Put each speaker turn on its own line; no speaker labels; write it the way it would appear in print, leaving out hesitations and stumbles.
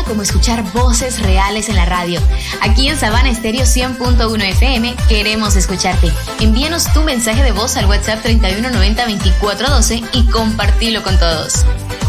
como escuchar voces reales en la radio. Aquí en Sabana Estéreo 100.1 FM queremos escucharte. Envíanos tu mensaje de voz al WhatsApp 3190 2412 y compartilo con todos.